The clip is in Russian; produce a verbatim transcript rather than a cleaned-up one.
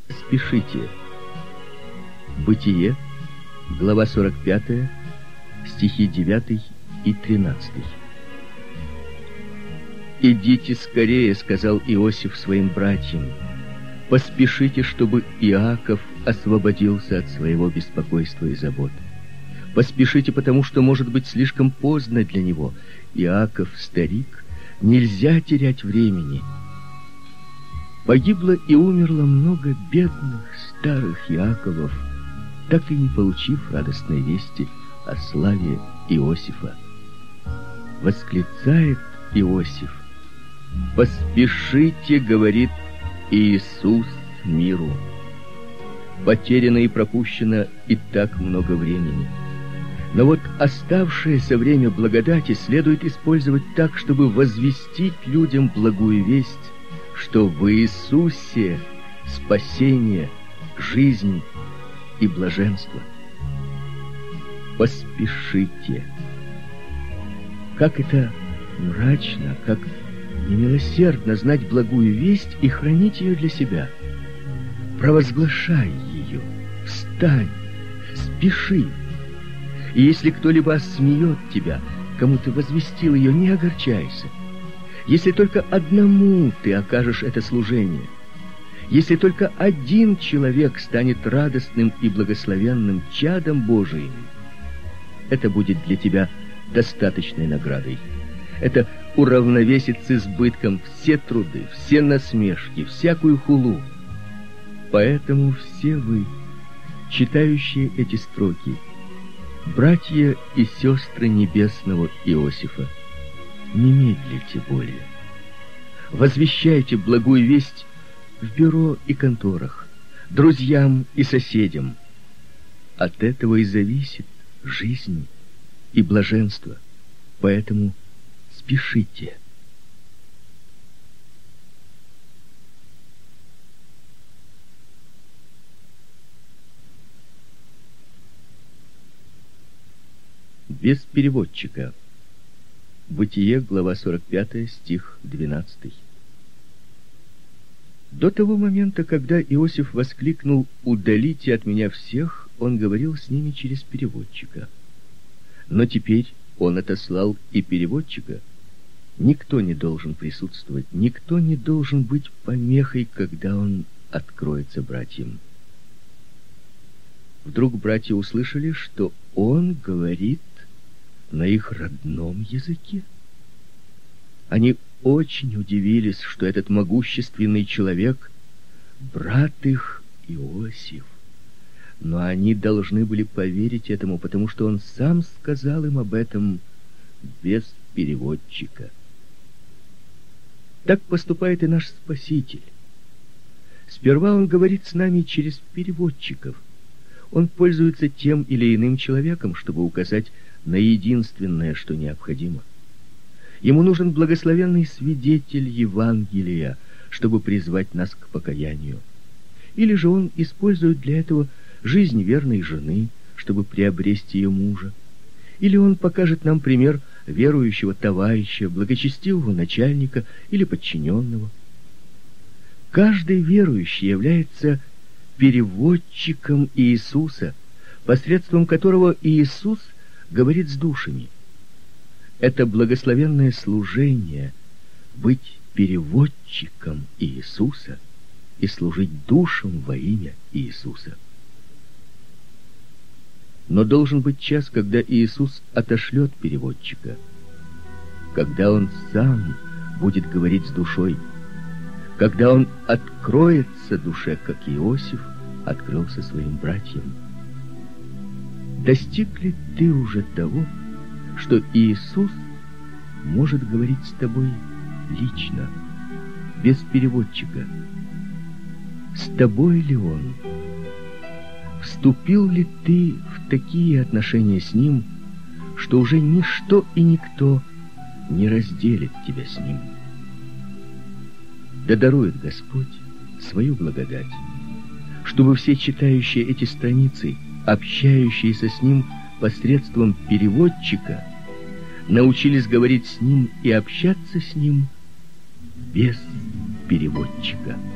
Спешите. Бытие, глава сорок пятая, стихи девятый и тринадцатый. «Идите скорее, — сказал Иосиф своим братьям, — поспешите, чтобы Иаков освободился от своего беспокойства и забот. Поспешите, потому что может быть слишком поздно для него. Иаков старик, нельзя терять времени». Погибло и умерло много бедных старых Иаковов, так и не получив радостной вести о славе Иосифа. Восклицает Иосиф: «Поспешите, — говорит Иисус, — миру. Потеряно и пропущено и так много времени. Но вот оставшееся время благодати следует использовать так, чтобы возвестить людям благую весть, что в Иисусе спасение, жизнь и блаженство. Поспешите». Как это мрачно, как немилосердно знать благую весть и хранить ее для себя. Провозглашай ее, встань, спеши. И если кто-либо осмеет тебя, кому ты возвестил ее, не огорчайся. Если только одному ты окажешь это служение, если только один человек станет радостным и благословенным чадом Божиим, это будет для тебя достаточной наградой. Это уравновесит с избытком все труды, все насмешки, всякую хулу. Поэтому все вы, читающие эти строки, братья и сестры небесного Иосифа, не медлите более. Возвещайте благую весть в бюро и конторах, друзьям и соседям. От этого и зависит жизнь и блаженство. Поэтому спешите. Без переводчика. Бытие, глава сорок пятая, стих двенадцатый. До того момента, когда Иосиф воскликнул: «Удалите от меня всех», он говорил с ними через переводчика. Но теперь он отослал и переводчика. Никто не должен присутствовать, никто не должен быть помехой, когда он откроется братьям. Вдруг братья услышали, что он говорит на их родном языке. Они очень удивились, что этот могущественный человек — брат их Иосиф. Но они должны были поверить этому, потому что он сам сказал им об этом без переводчика. Так поступает и наш Спаситель. Сперва он говорит с нами через переводчиков. Он пользуется тем или иным человеком, чтобы указать на единственное, что необходимо. Ему нужен благословенный свидетель Евангелия, чтобы призвать нас к покаянию. Или же он использует для этого жизнь верной жены, чтобы приобрести ее мужа. Или он покажет нам пример верующего товарища, благочестивого начальника или подчиненного. Каждый верующий является переводчиком Иисуса, посредством которого Иисус говорит с душами. Это благословенное служение — быть переводчиком Иисуса и служить душам во имя Иисуса. Но должен быть час, когда Иисус отошлет переводчика, когда Он сам будет говорить с душой, когда Он откроется душе, как Иосиф открылся своим братьям. Достиг ли ты уже того, что Иисус может говорить с тобой лично, без переводчика? С тобой ли Он? Вступил ли ты в такие отношения с Ним, что уже ничто и никто не разделит тебя с Ним? Да дарует Господь свою благодать, чтобы все читающие эти страницы, общающиеся с Ним посредством переводчика, научились говорить с Ним и общаться с Ним без переводчика.